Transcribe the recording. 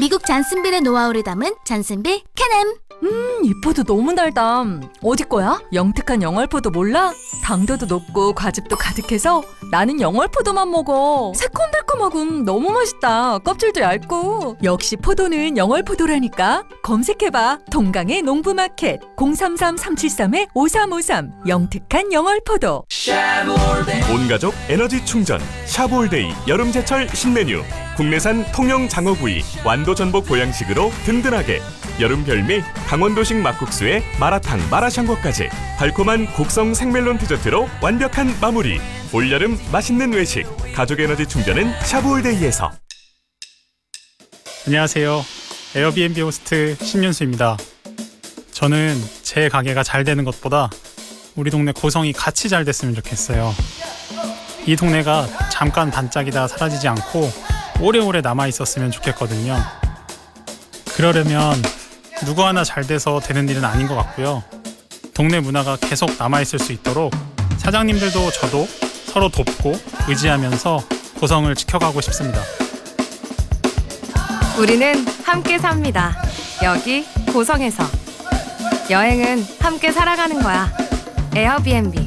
미국 잔슨빌의 노하우를 담은 잔슨빌 캐냄. 이 포도 너무 달다. 어디 거야? 영특한 영월포도 몰라? 당도도 높고 과즙도 가득해서 나는 영월포도만 먹어. 새콤달콤하고 너무 맛있다. 껍질도 얇고. 역시 포도는 영월포도라니까. 검색해봐. 동강의 농부마켓 033-373-5353 영특한 영월포도. 온 가족 에너지 충전 샤브올데이 여름제철 신메뉴. 국내산 통영 장어구이 완도 전복 보양식으로 든든하게. 여름 별미 강원도식 막국수에 마라탕 마라샹궈까지 달콤한 곡성 생멜론 디저트로 완벽한 마무리. 올여름 맛있는 외식 가족 에너지 충전은 샤브올데이에서. 안녕하세요. 에어비앤비 호스트 신윤수입니다. 저는 제 가게가 잘 되는 것보다 우리 동네 고성이 같이 잘 됐으면 좋겠어요. 이 동네가 잠깐 반짝이다 사라지지 않고 오래오래 남아있었으면 좋겠거든요. 그러려면 누구 하나 잘 돼서 되는 일은 아닌 것 같고요. 동네 문화가 계속 남아있을 수 있도록 사장님들도 저도 서로 돕고 의지하면서 고성을 지켜가고 싶습니다. 우리는 함께 삽니다. 여기 고성에서. 여행은 함께 살아가는 거야. 에어비앤비.